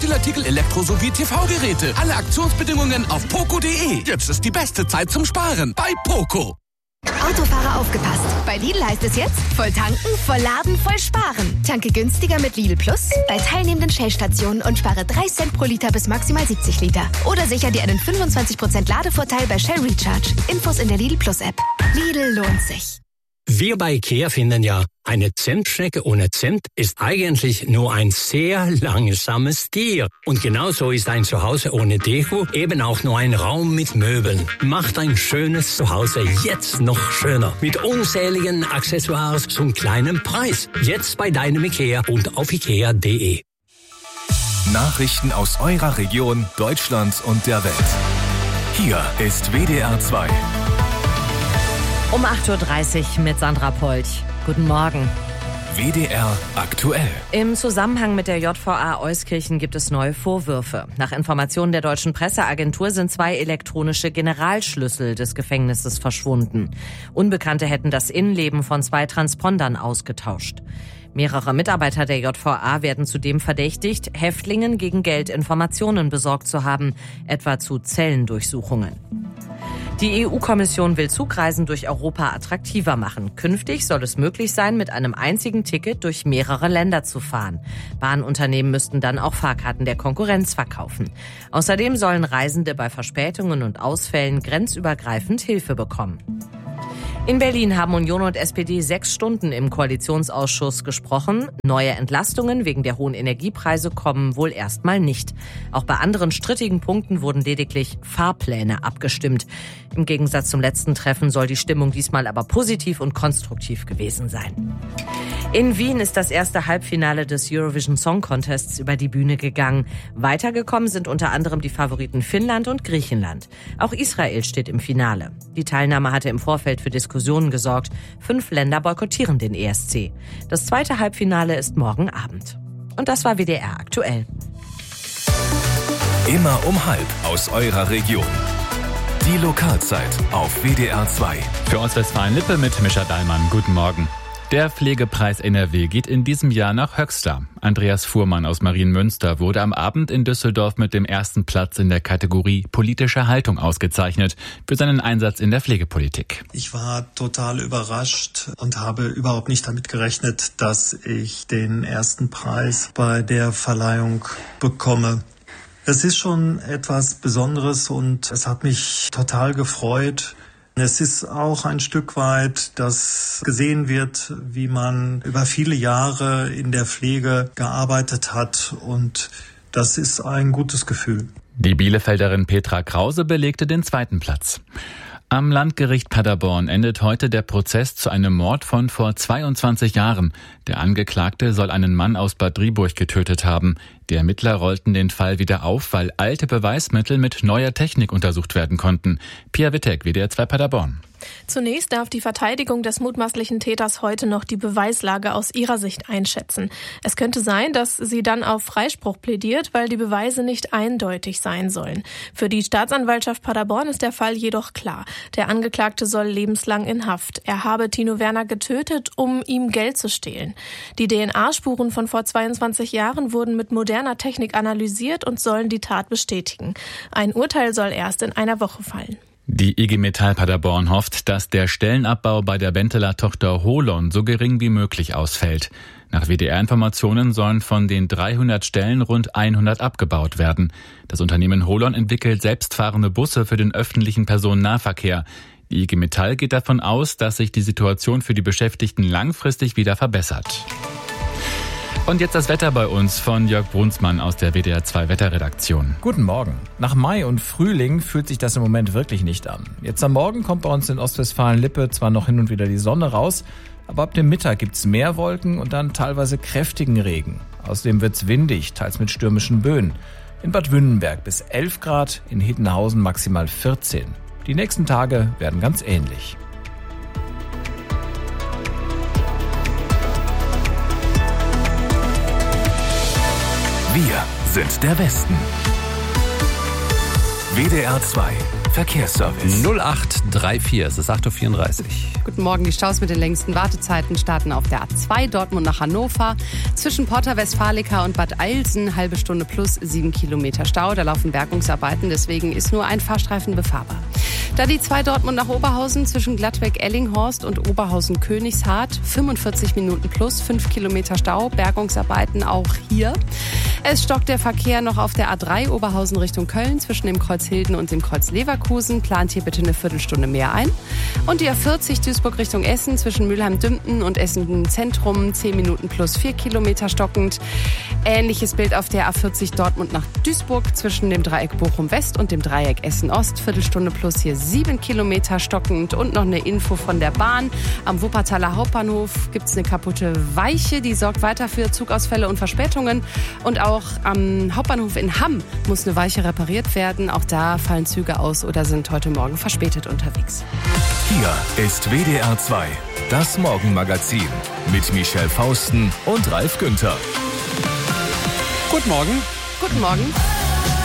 Textilartikel, Elektro- sowie TV-Geräte. Alle Aktionsbedingungen auf poco.de. Jetzt ist die beste Zeit zum Sparen bei Poco. Autofahrer aufgepasst. Bei Lidl heißt es jetzt voll tanken, voll laden, voll sparen. Tanke günstiger mit Lidl Plus bei teilnehmenden Shell-Stationen und spare 3 Cent pro Liter bis maximal 70 Liter. Oder sicher dir einen 25% Ladevorteil bei Shell Recharge. Infos in der Lidl Plus App. Lidl lohnt sich. Wir bei IKEA finden ja, eine Zentschnecke ohne Zimt ist eigentlich nur ein sehr langsames Tier. Und genauso ist ein Zuhause ohne Deko eben auch nur ein Raum mit Möbeln. Macht ein schönes Zuhause jetzt noch schöner. Mit unzähligen Accessoires zum kleinen Preis. Jetzt bei deinem IKEA und auf ikea.de. Nachrichten aus eurer Region, Deutschland und der Welt. Hier ist WDR 2. Um 8.30 Uhr mit Sandra Polch. Guten Morgen. WDR aktuell. Im Zusammenhang mit der JVA Euskirchen gibt es neue Vorwürfe. Nach Informationen der deutschen Presseagentur sind 2 elektronische Generalschlüssel des Gefängnisses verschwunden. Unbekannte hätten das Innenleben von 2 Transpondern ausgetauscht. Mehrere Mitarbeiter der JVA werden zudem verdächtigt, Häftlingen gegen Geld Informationen besorgt zu haben, etwa zu Zellendurchsuchungen. Die EU-Kommission will Zugreisen durch Europa attraktiver machen. Künftig soll es möglich sein, mit einem einzigen Ticket durch mehrere Länder zu fahren. Bahnunternehmen müssten dann auch Fahrkarten der Konkurrenz verkaufen. Außerdem sollen Reisende bei Verspätungen und Ausfällen grenzübergreifend Hilfe bekommen. In Berlin haben Union und SPD 6 Stunden im Koalitionsausschuss gesprochen. Neue Entlastungen wegen der hohen Energiepreise kommen wohl erstmal nicht. Auch bei anderen strittigen Punkten wurden lediglich Fahrpläne abgestimmt. Im Gegensatz zum letzten Treffen soll die Stimmung diesmal aber positiv und konstruktiv gewesen sein. In Wien ist das erste Halbfinale des Eurovision Song Contests über die Bühne gegangen. Weitergekommen sind unter anderem die Favoriten Finnland und Griechenland. Auch Israel steht im Finale. Die Teilnahme hatte im Vorfeld für Diskussionen gesorgt. 5 Länder boykottieren den ESC. Das zweite Halbfinale ist morgen Abend. Und das war WDR aktuell. Immer um halb aus eurer Region. Die Lokalzeit auf WDR 2. Für Ostwestfalen-Lippe mit Mischa Dallmann. Guten Morgen. Der Pflegepreis NRW geht in diesem Jahr nach Höxter. Andreas Fuhrmann aus Marienmünster wurde am Abend in Düsseldorf mit dem 1. Platz in der Kategorie politische Haltung ausgezeichnet für seinen Einsatz in der Pflegepolitik. Ich war total überrascht und habe überhaupt nicht damit gerechnet, dass ich den 1. Preis bei der Verleihung bekomme. Es ist schon etwas Besonderes und es hat mich total gefreut. Es ist auch ein Stück weit, dass gesehen wird, wie man über viele Jahre in der Pflege gearbeitet hat, und das ist ein gutes Gefühl. Die Bielefelderin Petra Krause belegte den 2. Platz. Am Landgericht Paderborn endet heute der Prozess zu einem Mord von vor 22 Jahren. Der Angeklagte soll einen Mann aus Bad Driburg getötet haben. Die Ermittler rollten den Fall wieder auf, weil alte Beweismittel mit neuer Technik untersucht werden konnten. Pia Wittek, WDR 2 Paderborn. Zunächst darf die Verteidigung des mutmaßlichen Täters heute noch die Beweislage aus ihrer Sicht einschätzen. Es könnte sein, dass sie dann auf Freispruch plädiert, weil die Beweise nicht eindeutig sein sollen. Für die Staatsanwaltschaft Paderborn ist der Fall jedoch klar. Der Angeklagte soll lebenslang in Haft. Er habe Tino Werner getötet, um ihm Geld zu stehlen. Die DNA-Spuren von vor 22 Jahren wurden mit moderner Technik analysiert und sollen die Tat bestätigen. Ein Urteil soll erst in einer Woche fallen. Die IG Metall Paderborn hofft, dass der Stellenabbau bei der Benteler Tochter Holon so gering wie möglich ausfällt. Nach WDR-Informationen sollen von den 300 Stellen rund 100 abgebaut werden. Das Unternehmen Holon entwickelt selbstfahrende Busse für den öffentlichen Personennahverkehr. Die IG Metall geht davon aus, dass sich die Situation für die Beschäftigten langfristig wieder verbessert. Und jetzt das Wetter bei uns von Jörg Brunsmann aus der WDR 2 Wetterredaktion. Guten Morgen. Nach Mai und Frühling fühlt sich das im Moment wirklich nicht an. Jetzt am Morgen kommt bei uns in Ostwestfalen-Lippe zwar noch hin und wieder die Sonne raus, aber ab dem Mittag gibt's mehr Wolken und dann teilweise kräftigen Regen. Außerdem wird's windig, teils mit stürmischen Böen. In Bad Wünnenberg bis 11 Grad, in Hiddenhausen maximal 14. Die nächsten Tage werden ganz ähnlich. Wir sind der Westen. WDR 2 Verkehrsservice. 0834, es ist 8.34 Uhr. Guten Morgen, die Staus mit den längsten Wartezeiten starten auf der A2 Dortmund nach Hannover. Zwischen Porta Westfalica und Bad Eilsen, halbe Stunde plus 7 Kilometer Stau. Da laufen Bergungsarbeiten, deswegen ist nur ein Fahrstreifen befahrbar. Da die 2 Dortmund nach Oberhausen zwischen Gladbeck-Ellinghorst und Oberhausen-Königshardt, 45 Minuten plus 5 Kilometer Stau, Bergungsarbeiten auch hier. Es stockt der Verkehr noch auf der A3 Oberhausen Richtung Köln zwischen dem Kreuz Hilden und dem Kreuz Leverkusen. Plant hier bitte eine Viertelstunde mehr ein. Und die A40 Duisburg Richtung Essen zwischen Mülheim-Dümpten und Essen Zentrum, 10 Minuten plus 4 Kilometer stockend. Ähnliches Bild auf der A40 Dortmund nach Duisburg zwischen dem Dreieck Bochum-West und dem Dreieck Essen-Ost. Viertelstunde plus hier 7 Kilometer stockend. Und noch eine Info von der Bahn. Am Wuppertaler Hauptbahnhof gibt es eine kaputte Weiche. Die sorgt weiter für Zugausfälle und Verspätungen. Und auch am Hauptbahnhof in Hamm muss eine Weiche repariert werden. Auch da fallen Züge aus oder sind heute Morgen verspätet unterwegs. Hier ist WDR 2, das Morgenmagazin mit Michelle Fausten und Ralf Günther. Guten Morgen. Guten Morgen.